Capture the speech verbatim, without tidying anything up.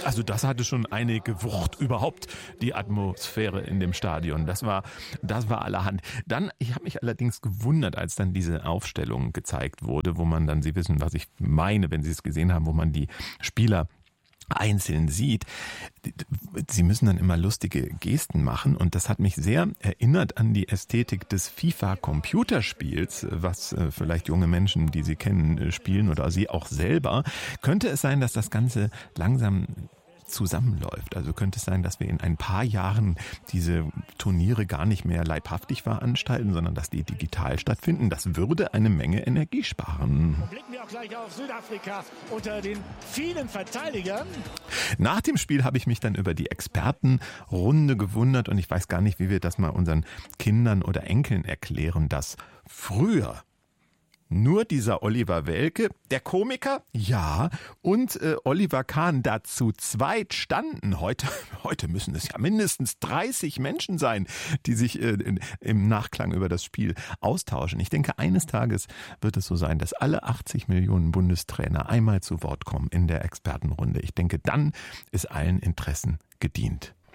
Also das hatte schon einige Wucht überhaupt, die Atmosphäre in dem Stadion. Das war, das war allerhand. Dann, ich habe mich allerdings gewundert, als dann diese Aufstellung gezeigt wurde, wo man dann, Sie wissen, was ich meine, wenn Sie es gesehen haben, wo man die Spieler einzeln sieht. Sie müssen dann immer lustige Gesten machen und das hat mich sehr erinnert an die Ästhetik des FIFA-Computerspiels, was vielleicht junge Menschen, die Sie kennen, spielen oder Sie auch selber. Könnte es sein, dass das Ganze langsam zusammenläuft? Also könnte es sein, dass wir in ein paar Jahren diese Turniere gar nicht mehr leibhaftig veranstalten, sondern dass die digital stattfinden? Das würde eine Menge Energie sparen. Und blicken wir auch gleich auf Südafrika unter den vielen Verteidigern. Nach dem Spiel habe ich mich dann über die Expertenrunde gewundert und ich weiß gar nicht, wie wir das mal unseren Kindern oder Enkeln erklären, dass früher nur dieser Oliver Welke, der Komiker, ja, und äh, Oliver Kahn da zu zweit standen. Heute, heute müssen es ja mindestens dreißig Menschen sein, die sich äh, in, im Nachklang über das Spiel austauschen. Ich denke, eines Tages wird es so sein, dass alle achtzig Millionen Bundestrainer einmal zu Wort kommen in der Expertenrunde. Ich denke, dann ist allen Interessen gedient.